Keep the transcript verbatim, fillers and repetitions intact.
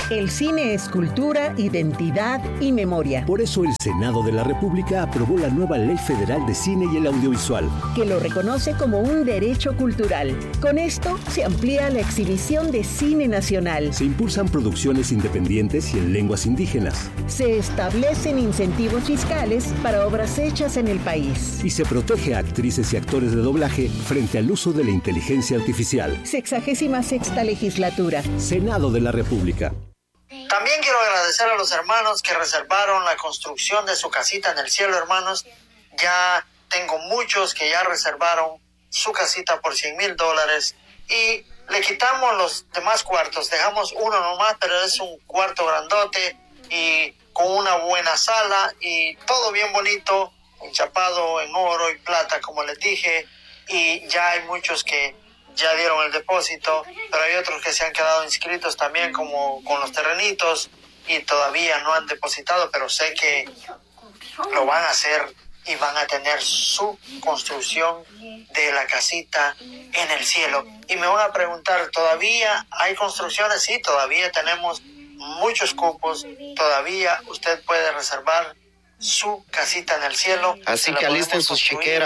El cine es cultura, identidad y memoria. Por eso el Senado de la República aprobó la nueva Ley Federal de Cine y el Audiovisual, que lo reconoce como un derecho cultural. Con esto se amplía la exhibición de cine nacional. Se impulsan producciones independientes y en lenguas indígenas. Se establecen incentivos fiscales para obras hechas en el país. Y se protege a actrices y actores de doblaje frente al uso de la inteligencia artificial. Sexagésima sexta legislatura. Senado de la República. También quiero agradecer a los hermanos que reservaron la construcción de su casita en el cielo, hermanos. Ya tengo muchos que ya reservaron su casita por cien mil dólares y le quitamos los demás cuartos. Dejamos uno nomás, pero es un cuarto grandote y con una buena sala y todo bien bonito, enchapado en oro y plata, como les dije. Y ya hay muchos que ya dieron el depósito, pero hay otros que se han quedado inscritos también, como con los terrenitos, y todavía no han depositado, pero sé que lo van a hacer y van a tener su construcción de la casita en el cielo. Y me van a preguntar, ¿todavía hay construcciones? Sí, todavía tenemos muchos cupos, todavía usted puede reservar su casita en el cielo. Así que alisten sus chequeras.